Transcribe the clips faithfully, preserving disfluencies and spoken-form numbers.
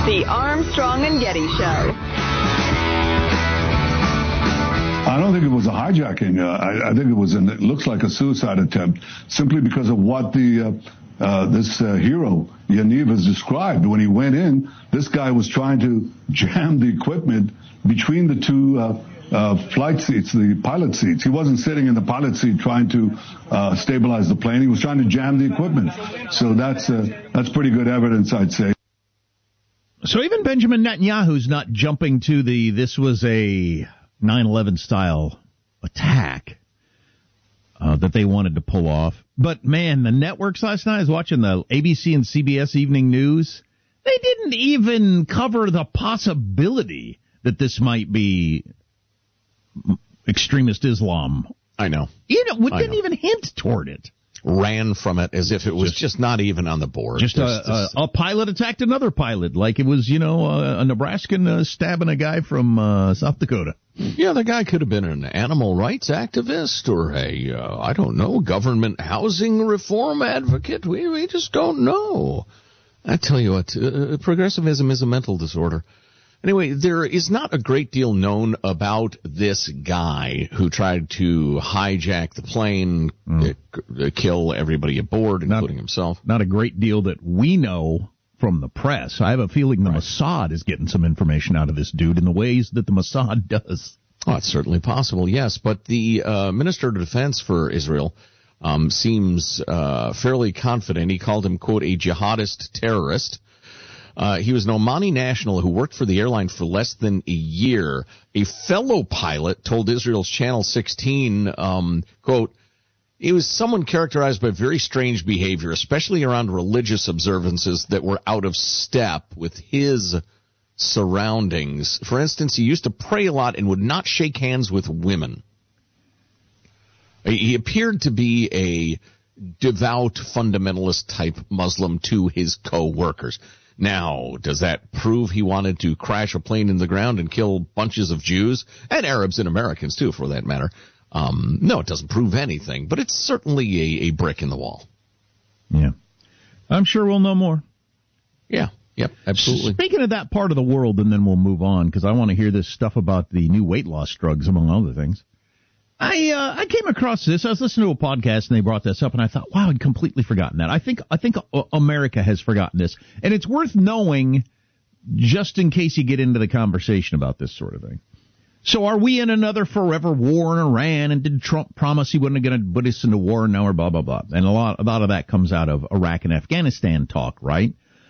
The Armstrong and Getty Show. I don't think it was a hijacking. Uh, I, I think it was an, it looks like a suicide attempt simply because of what the uh, uh, this uh, hero Yaniv has described. When he went in, this guy was trying to jam the equipment between the two uh, uh, flight seats, the pilot seats. He wasn't sitting in the pilot seat trying to uh, stabilize the plane. He was trying to jam the equipment. So that's uh, that's pretty good evidence, I'd say. So even Benjamin Netanyahu's not jumping to the this was a nine eleven style attack uh, that they wanted to pull off. But, man, the networks last night, I was watching the A B C and C B S Evening News. They didn't even cover the possibility that this might be extremist Islam. I know. You know, we didn't know. even hint toward it. Ran from it as if it was just, just not even on the board. Just a, a, a pilot attacked another pilot, like it was, you know, a, a Nebraskan uh, stabbing a guy from uh, South Dakota. Yeah, the guy could have been an animal rights activist or a, uh, I don't know, government housing reform advocate. We, we just don't know. I tell you what, uh, progressivism is a mental disorder. Anyway, there is not a great deal known about this guy who tried to hijack the plane, mm. uh, kill everybody aboard, including not, himself. Not a great deal that we know from the press. I have a feeling the right. Mossad is getting some information out of this dude in the ways that the Mossad does. Oh, it's certainly possible, yes. But the uh, Minister of Defense for Israel um, seems uh, fairly confident. He called him, quote, a jihadist terrorist. Uh, he was an Omani national who worked for the airline for less than a year. A fellow pilot told Israel's Channel sixteen, um, quote, he was someone characterized by very strange behavior, especially around religious observances that were out of step with his surroundings. For instance, he used to pray a lot and would not shake hands with women. He appeared to be a devout fundamentalist type Muslim to his co-workers. Now, does that prove he wanted to crash a plane in the ground and kill bunches of Jews and Arabs and Americans, too, for that matter? Um, no, it doesn't prove anything, but it's certainly a, a brick in the wall. Yeah. I'm sure we'll know more. Yeah. Yep, absolutely. Speaking of that part of the world, and then we'll move on, because I want to hear this stuff about the new weight loss drugs, among other things. I uh, I came across this. I was listening to a podcast, and they brought this up, and I thought, wow, I'd completely forgotten that. I think I think America has forgotten this, and it's worth knowing just in case you get into the conversation about this sort of thing. So are we in another forever war in Iran, and did Trump promise he wasn't going to put us into war now, or blah, blah, blah? And a lot, a lot of that comes out of Iraq and Afghanistan talk, right?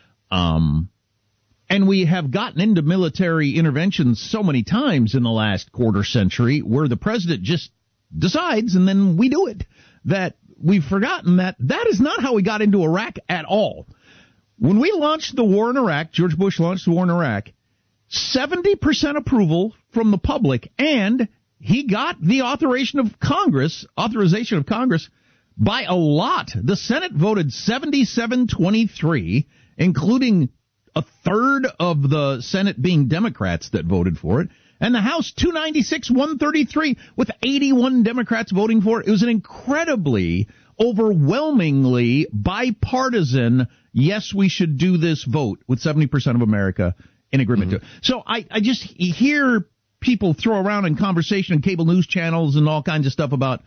Um, and we have gotten into military interventions so many times in the last quarter century where the president just decides and then we do it, that we've forgotten that that is not how we got into Iraq at all. When we launched the war in Iraq, George Bush launched the war in Iraq, seventy percent approval from the public, and he got the authorization of Congress, authorization of Congress by a lot. The Senate voted seventy-seven twenty-three, including a third of the Senate being Democrats that voted for it, and the House two ninety-six one thirty-three with eighty-one Democrats voting for it. It was an incredibly, overwhelmingly bipartisan, yes, we should do this vote with seventy percent of America in agreement mm-hmm. to it. So I, I just hear people throw around in conversation on cable news channels and all kinds of stuff about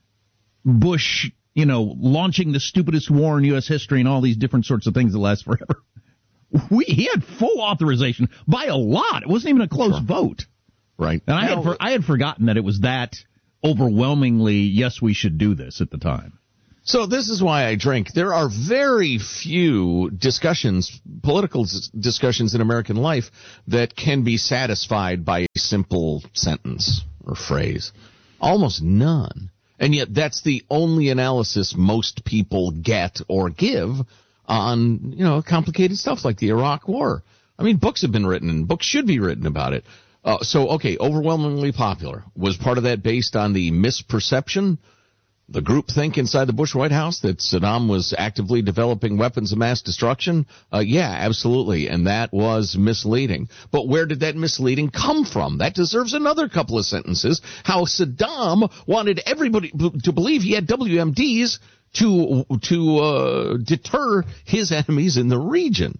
Bush, you know, launching the stupidest war in U S history and all these different sorts of things that last forever. We, he had full authorization by a lot. It wasn't even a close sure. vote. Right. And I had, for, I had forgotten that it was that overwhelmingly, yes, we should do this at the time. So this is why I drink. There are very few discussions, political discussions in American life that can be satisfied by a simple sentence or phrase. Almost none. And yet that's the only analysis most people get or give on, you know, complicated stuff like the Iraq War. I mean, books have been written, and books should be written about it. Uh, so, okay, overwhelmingly popular. Was part of that based on the misperception, the groupthink inside the Bush White House that Saddam was actively developing weapons of mass destruction? Uh, yeah, absolutely, and that was misleading. But where did that misleading come from? That deserves another couple of sentences. How Saddam wanted everybody to believe he had W M Ds to to uh, deter his enemies in the region.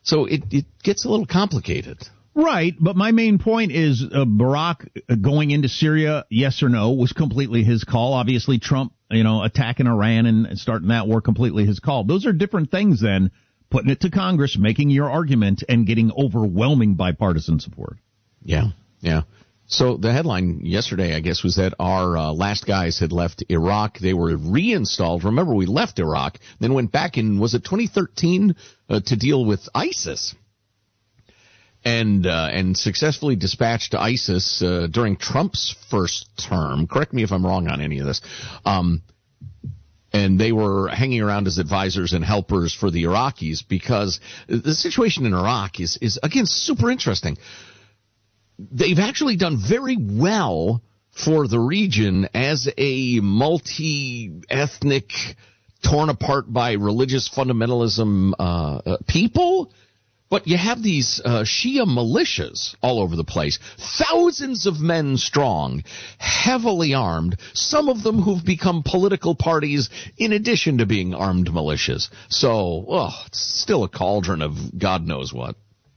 So it, it gets a little complicated. Right, but my main point is uh, Barack going into Syria, yes or no, was completely his call. Obviously, Trump, you know, attacking Iran and starting that war, completely his call. Those are different things than putting it to Congress, making your argument, and getting overwhelming bipartisan support. Yeah, yeah. So the headline yesterday, I guess, was that our uh, last guys had left Iraq. They were reinstalled. Remember, we left Iraq, then went back in, was it twenty thirteen, uh, to deal with ISIS. And uh, and successfully dispatched ISIS uh, during Trump's first term. Correct me if I'm wrong on any of this. Um, and they were hanging around as advisors and helpers for the Iraqis because the situation in Iraq is, is again, super interesting. They've actually done very well for the region as a multi-ethnic, torn apart by religious fundamentalism uh, uh, people. But you have these uh, Shia militias all over the place, thousands of men strong, heavily armed, some of them who've become political parties in addition to being armed militias. So, oh, it's still a cauldron of God knows what.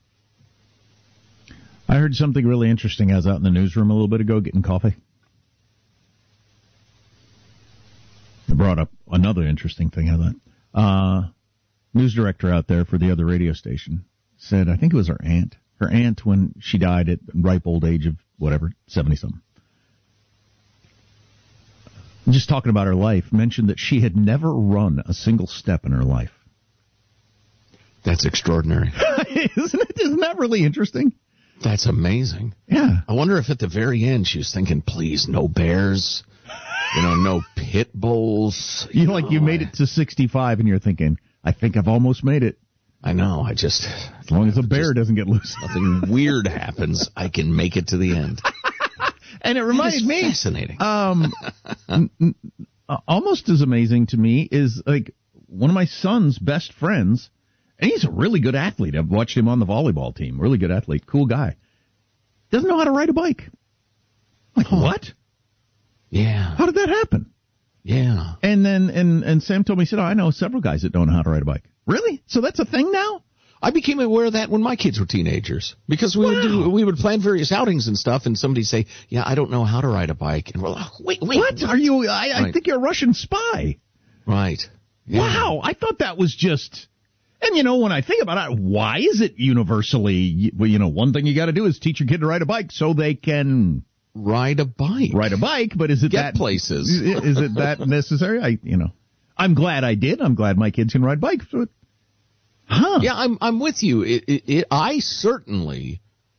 I heard something really interesting. I was out in the newsroom a little bit ago getting coffee. I brought up another interesting thing I thought. Uh, news director out there for the other radio station said, I think it was her aunt. Her aunt, when she died at ripe old age of, whatever, seventy-something. Just talking about her life, mentioned that she had never run a single step in her life. That's extraordinary. Isn't it? Isn't that really interesting? That's amazing. Yeah. I wonder if at the very end she was thinking, please, no bears, you know, no pit bulls. You know, like you made it to sixty-five and you're thinking, I think I've almost made it. I know. I just, as long as a bear doesn't get loose, nothing weird happens, I can make it to the end. And it reminded me, fascinating. Um, n- n- almost as amazing to me is like one of my son's best friends, and he's a really good athlete. I've watched him on the volleyball team. Really good athlete, cool guy. Doesn't know how to ride a bike. Like huh. What? Yeah. How did that happen? Yeah. And then and and Sam told me, he said, oh, I know several guys that don't know how to ride a bike. Really? So that's a thing now? I became aware of that when my kids were teenagers because we wow. would do, we would plan various outings and stuff, and somebody say, "Yeah, I don't know how to ride a bike," and we're like, "Wait, wait, what, what? Are you? I, I right. think you're a Russian spy." Right. Yeah. Wow. I thought that was just. And you know, when I think about it, why is it universally? Well, you know, one thing you got to do is teach your kid to ride a bike so they can ride a bike. Ride a bike, but is it Get that places? Is it that necessary? I, you know, I'm glad I did. I'm glad my kids can ride bikes. So it, huh? Yeah, I'm I'm with you. It, it, it, I certainly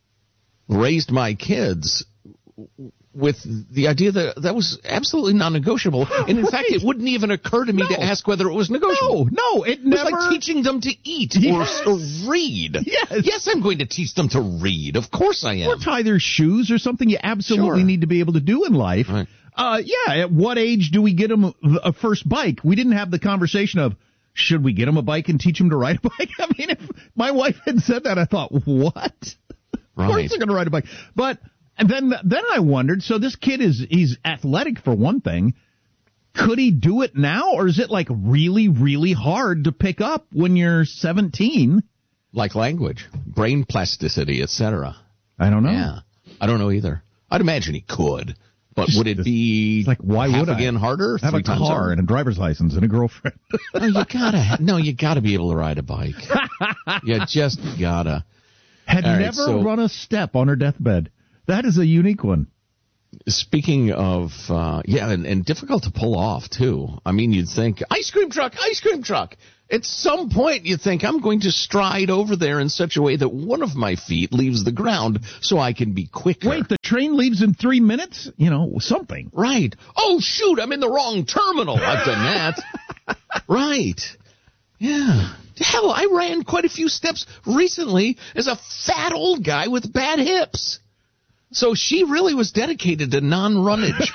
raised my kids with the idea that that was absolutely non-negotiable, and in right. fact, it wouldn't even occur to me no. to ask whether it was negotiable. No, no, it never. It was like teaching them to eat yes. or, or read. Yes, yes, I'm going to teach them to read. Of course, I am. Or tie their shoes or something you absolutely sure. need to be able to do in life. Right. Uh, yeah. At what age do we get them a, a first bike? We didn't have the conversation of, should we get him a bike and teach him to ride a bike? I mean, if my wife had said that, I thought, what? Right. Of course they're going to ride a bike. But and then then I wondered, so this kid is he's athletic for one thing. Could he do it now, or is it like really, really hard to pick up when you're seventeen? Like language, brain plasticity, et cetera. I don't know. Yeah, I don't know either. I'd imagine he could. But would it be like why half would I again harder? Have three a times car harder? and a driver's license and a girlfriend. no, you gotta. No, you gotta be able to ride a bike. You just gotta. Had All never right, so, run a step on her deathbed. That is a unique one. Speaking of, uh, yeah, and, and difficult to pull off too. I mean, you'd think ice cream truck, ice cream truck. At some point, you think I'm going to stride over there in such a way that one of my feet leaves the ground so I can be quicker. Wait, the train leaves in three minutes? You know, something. Right. Oh, shoot, I'm in the wrong terminal. I've done that. Right. Yeah. Hell, I ran quite a few steps recently as a fat old guy with bad hips. So she really was dedicated to non-runnage.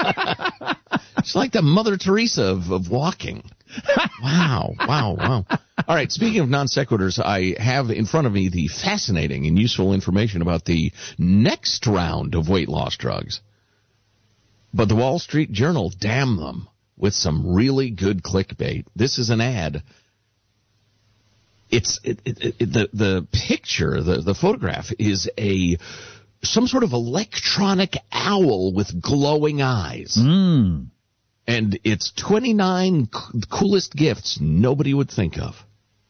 She's like the Mother Teresa of, of walking. Wow, wow, wow. All right, speaking of non sequiturs, I have in front of me the fascinating and useful information about the next round of weight loss drugs. But the Wall Street Journal, damn them, with some really good clickbait. This is an ad it's it, it, it, the the picture, the the photograph is a some sort of electronic owl with glowing eyes. Mm. And it's twenty-nine co- coolest gifts nobody would think of.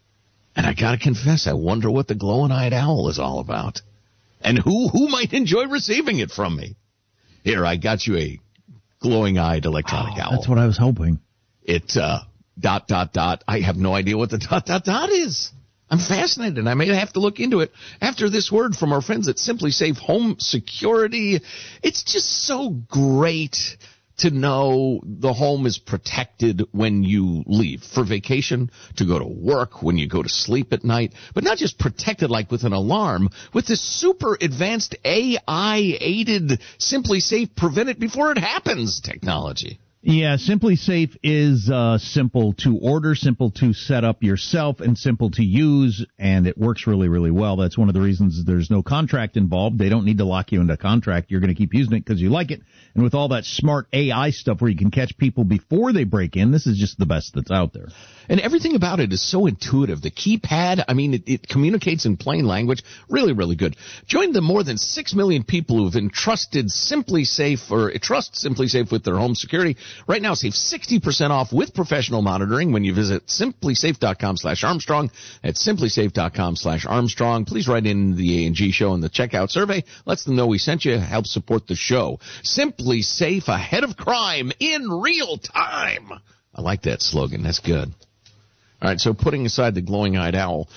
And I gotta confess, I wonder what the glowing-eyed owl is all about. And who who might enjoy receiving it from me. Here, I got you a glowing-eyed electronic oh, owl. That's what I was hoping. It, uh, dot, dot, dot. I have no idea what the dot, dot, dot is. I'm fascinated. I may have to look into it after this word from our friends at Simply Safe Home Security. It's just so great to know the home is protected when you leave for vacation, to go to work, when you go to sleep at night, but not just protected like with an alarm, with this super advanced A I-aided Simply Safe prevent it before it happens technology. Yeah, Simply Safe is uh, simple to order, simple to set up yourself, and simple to use, and it works really, really well. That's one of the reasons there's no contract involved. They don't need to lock you into a contract. You're going to keep using it because you like it. And with all that smart A I stuff where you can catch people before they break in, this is just the best that's out there. And everything about it is so intuitive. The keypad, I mean, it, it communicates in plain language. Really, really good. Join the more than six million people who've entrusted Simply Safe or trust Simply Safe with their home security. Right now, save sixty percent off with professional monitoring when you visit simplysafe.com slash Armstrong. At simplysafe.com slash Armstrong. Please write in the A and G show in the checkout survey. Lets them know we sent you. Help support the show. Simply Safe, ahead of crime in real time. I like that slogan. That's good. All right, so putting aside the glowing-eyed owl,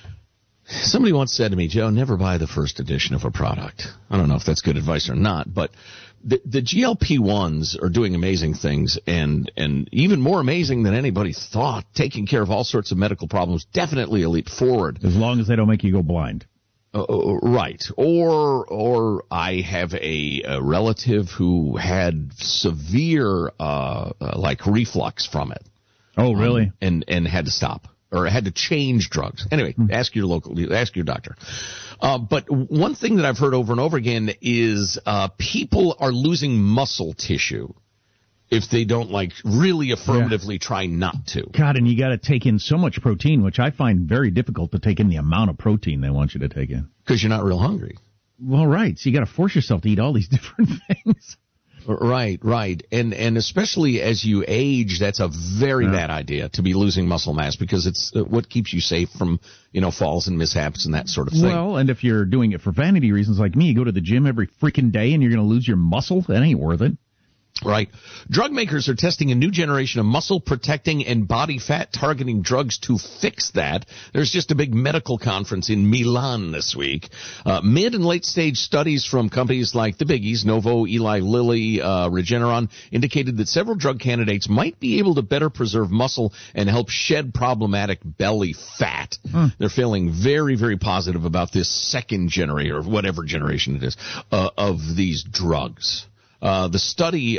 somebody once said to me, Joe, never buy the first edition of a product. I don't know if that's good advice or not, but the, the G L P ones are doing amazing things, and, and even more amazing than anybody thought, taking care of all sorts of medical problems, definitely a leap forward. As long as they don't make you go blind. Uh, right. Or or I have a, a relative who had severe, uh, uh, like, reflux from it. Oh, really? Um, and, and had to stop. Or had to change drugs. Anyway, mm-hmm. ask your local, ask your doctor. Uh, but one thing that I've heard over and over again is uh, people are losing muscle tissue if they don't, like, really affirmatively yeah. try not to. God, and you got to take in so much protein, which I find very difficult to take in the amount of protein they want you to take in. Because you're not real hungry. Well, right. So you got to force yourself to eat all these different things. Right, right. And and especially as you age, that's a very yeah. bad idea to be losing muscle mass, because it's what keeps you safe from, you know, falls and mishaps and that sort of thing. Well, and if you're doing it for vanity reasons like me, you go to the gym every freaking day and you're going to lose your muscle, that ain't worth it. Right. Drug makers are testing a new generation of muscle-protecting and body fat-targeting drugs to fix that. There's just a big medical conference in Milan this week. Uh, mid- and late-stage studies from companies like the biggies, Novo, Eli Lilly, uh, Regeneron, indicated that several drug candidates might be able to better preserve muscle and help shed problematic belly fat. Hmm. They're feeling very, very positive about this second generation, or whatever generation it is, uh, of these drugs. Uh, the study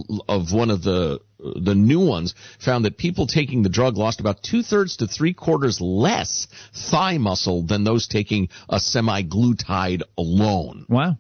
of one of the the new ones found that people taking the drug lost about two-thirds to three-quarters less thigh muscle than those taking a semi-glutide alone. Wow.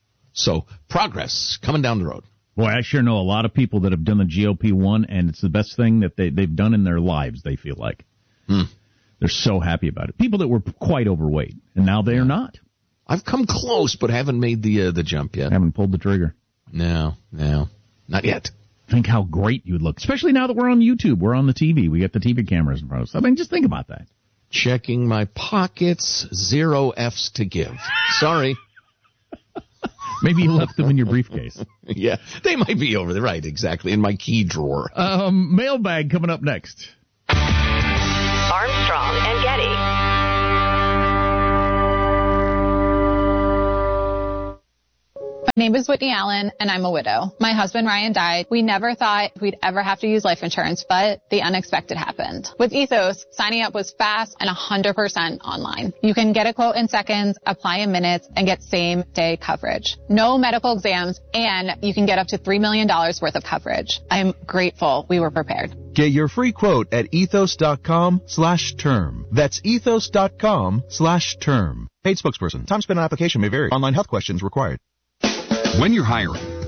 So progress coming down the road. Boy, I sure know a lot of people that have done the G L P one, and it's the best thing that they, they've done in their lives, they feel like. Hmm. They're so happy about it. People that were quite overweight, and now they are not. I've come close, but haven't made the uh, the jump yet. Haven't pulled the trigger. No, no, not yet. Think how great you would look, especially now that we're on YouTube. We're on the T V. We got the T V cameras in front of us. I mean, just think about that. Checking my pockets, zero F's to give. Sorry. Maybe you left them in your briefcase. Yeah, they might be over there. Right, exactly, in my key drawer. Um, mailbag coming up next. Armstrong and Getty. My name is Whitney Allen, and I'm a widow. My husband, Ryan, died. We never thought we'd ever have to use life insurance, but the unexpected happened. With Ethos, signing up was fast and one hundred percent online. You can get a quote in seconds, apply in minutes, and get same-day coverage. No medical exams, and you can get up to three million dollars worth of coverage. I'm grateful we were prepared. Get your free quote at ethos.com slash term. That's ethos.com slash term. Paid spokesperson. Time spent on application may vary. Online health questions required. When you're hiring,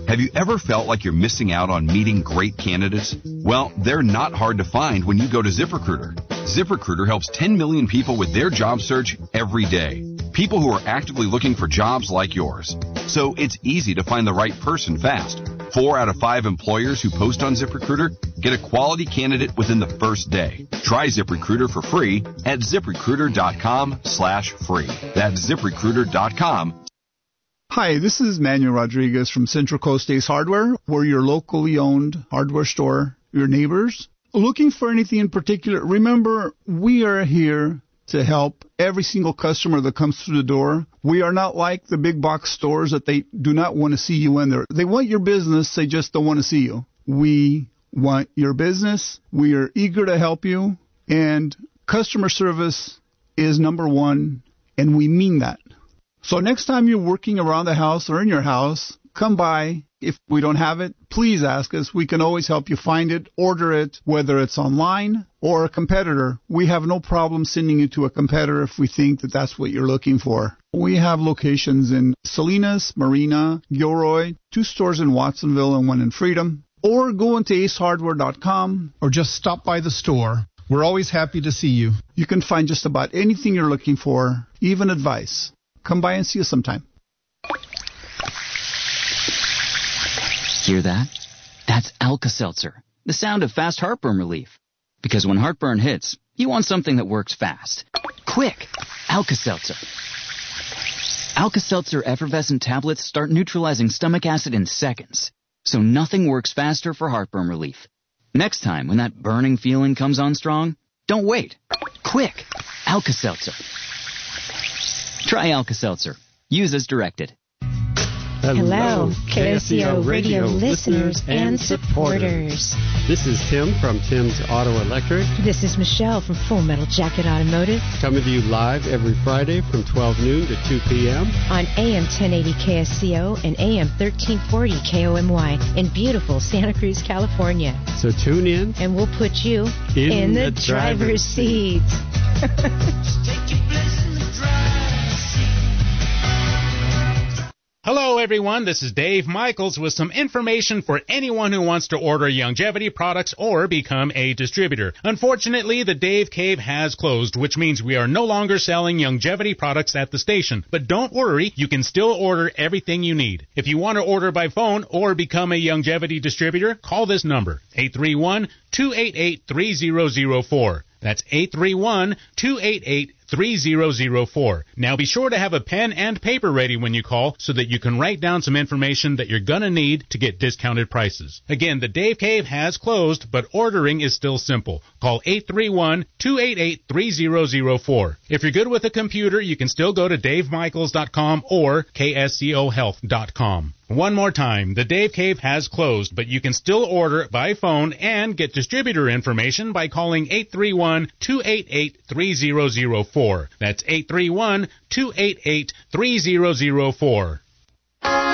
Have you ever felt like you're missing out on meeting great candidates? Well, they're not hard to find when you go to ZipRecruiter. ZipRecruiter helps ten million people with their job search every day. People who are actively looking for jobs like yours. So it's easy to find the right person fast. Four out of five employers who post on ZipRecruiter get a quality candidate within the first day. Try ZipRecruiter for free at ZipRecruiter.com slash free. That's ZipRecruiter.com. Hi, this is Manuel Rodriguez from Central Coast Ace Hardware. We're your locally owned hardware store, your neighbors. Looking for anything in particular? Remember, we are here to help every single customer that comes through the door. We are not like the big box stores that they do not want to see you in there. They want your business, they just don't want to see you. We want your business. We are eager to help you. And customer service is number one, and we mean that. So next time you're working around the house or in your house, come by. If we don't have it, please ask us. We can always help you find it, order it, whether it's online or a competitor. We have no problem sending you to a competitor if we think that that's what you're looking for. We have locations in Salinas, Marina, Gilroy, two stores in Watsonville and one in Freedom. Or go into ace hardware dot com or just stop by the store. We're always happy to see you. You can find just about anything you're looking for, even advice. Come by and see us sometime. Hear that? That's Alka-Seltzer, the sound of fast heartburn relief. Because when heartburn hits, you want something that works fast. Quick! Alka-Seltzer. Alka-Seltzer effervescent tablets start neutralizing stomach acid in seconds. So nothing works faster for heartburn relief. Next time when that burning feeling comes on strong, don't wait. Quick! Alka-Seltzer. Try Alka-Seltzer. Use as directed. Hello, K S E O radio listeners and supporters. This is Tim from Tim's Auto Electric. This is Michelle from Full Metal Jacket Automotive. Coming to you live every Friday from twelve noon to two p.m. on A M ten eighty K S E O and A M thirteen forty K O M Y in beautiful Santa Cruz, California. So tune in. And we'll put you in, in the, the driver's seat. Hello, everyone. This is Dave Michaels with some information for anyone who wants to order Youngevity products or become a distributor. Unfortunately, the Dave Cave has closed, which means we are no longer selling Youngevity products at the station. But don't worry, you can still order everything you need. If you want to order by phone or become a Youngevity distributor, call this number, eight three one, two eight eight, three zero zero four. That's eight three one, two eight eight, three zero zero four. Now be sure to have a pen and paper ready when you call so that you can write down some information that you're going to need to get discounted prices. Again, the Dave Cave has closed, but ordering is still simple. Call eight three one, two eight eight, three zero zero four. If you're good with a computer, you can still go to dave michaels dot com or k s c o health dot com. One more time, the Dave Cave has closed, but you can still order by phone and get distributor information by calling eight three one, two eight eight, three zero zero four. That's eight three one, two eight eight, three zero zero four.